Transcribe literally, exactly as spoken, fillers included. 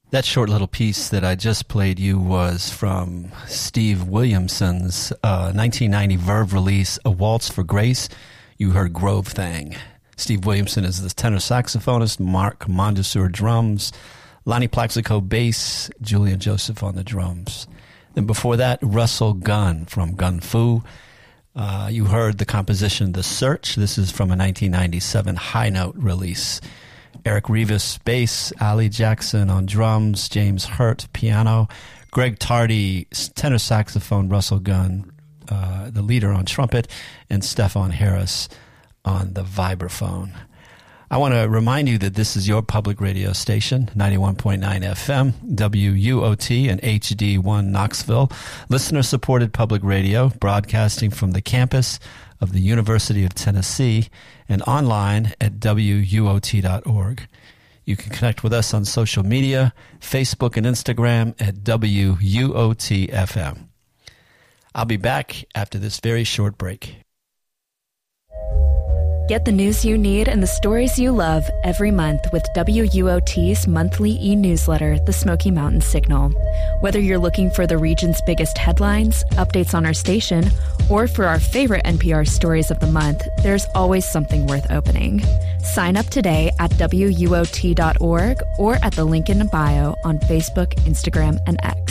That short little piece that I just played you was from Steve Williamson's uh, nineteen ninety Verve release, A Waltz for Grace. You heard Grove Thang. Steve Williamson is the tenor saxophonist, Mark Mondesur drums, Lonnie Plaxico bass, Julian Joseph on the drums. Then before that, Russell Gunn from Gun Fu. Uh, you heard the composition The Search. This is from a nineteen ninety-seven High Note release. Eric Revis, bass, Ali Jackson on drums, James Hurt, piano, Greg Tardy, tenor saxophone, Russell Gunn, uh, the leader on trumpet, and Stefan Harris on the vibraphone. I want to remind you that this is your public radio station, ninety-one point nine F M, W U O T and H D one Knoxville, listener-supported public radio, broadcasting from the campus of the University of Tennessee and online at W U O T dot org. You can connect with us on social media, Facebook and Instagram at W U O T F M. I'll be back after this very short break. Get the news you need and the stories you love every month with W U O T's monthly e-newsletter, The Smoky Mountain Signal. Whether you're looking for the region's biggest headlines, updates on our station, or for our favorite N P R stories of the month, there's always something worth opening. Sign up today at W U O T dot org or at the link in the bio on Facebook, Instagram, and X.